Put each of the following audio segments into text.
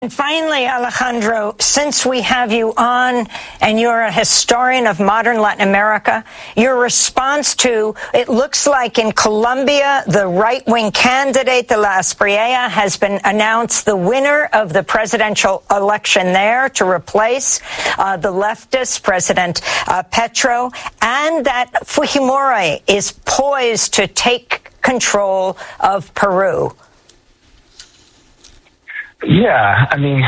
And finally, Alejandro, since we have you on and you're a historian of modern Latin America, your response to, it looks like in Colombia, the right-wing candidate, de la Espriella, has been announced the winner of the presidential election there to replace the leftist President Petro, and that Fujimori is poised to take control of Peru. Yeah, I mean,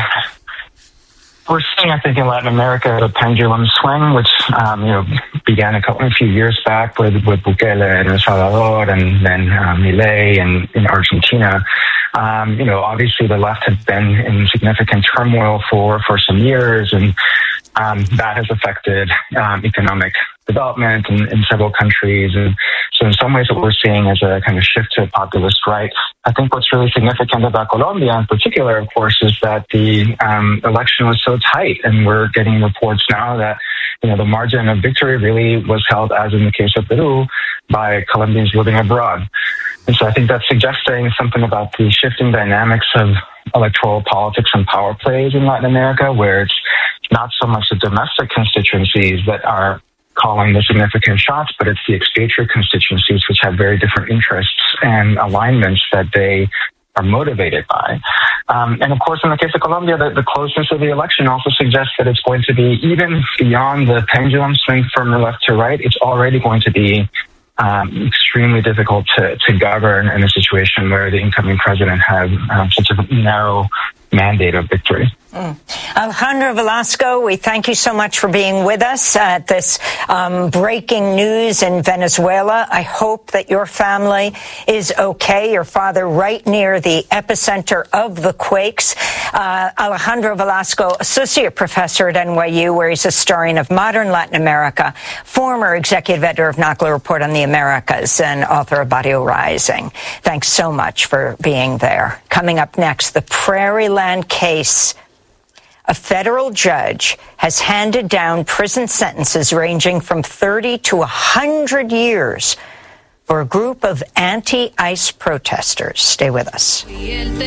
we're seeing, I think, in Latin America, the pendulum swing, which, began a few years back with Bukele in El Salvador and then Milei in Argentina. Obviously the left has been in significant turmoil for some years, and that has affected economic development in several countries. And so in some ways what we're seeing is a kind of shift to a populist right. I think what's really significant about Colombia in particular, of course, is that the election was so tight, and we're getting reports now that the margin of victory really was held, as in the case of Peru, by Colombians living abroad. And so I think that's suggesting something about the shifting dynamics of electoral politics and power plays in Latin America, where it's not so much the domestic constituencies that are calling the significant shots, but it's the expatriate constituencies, which have very different interests and alignments that they are motivated by. And of course, in the case of Colombia, the closeness of the election also suggests that it's going to be, even beyond the pendulum swing from the left to right, it's already going to be extremely difficult to govern in a situation where the incoming president has such a narrow mandate of victory. Alejandro Velasco, we thank you so much for being with us at this breaking news in Venezuela. I hope that your family is okay. Your father right near the epicenter of the quakes. Alejandro Velasco, associate professor at NYU, where he's a historian of modern Latin America, former executive editor of Knockler Report on the Americas, and author of Barrio Rising. Thanks so much for being there. Coming up next, the Prairie Land case. A federal judge has handed down prison sentences ranging from 30 to 100 years for a group of anti-ICE protesters. Stay with us.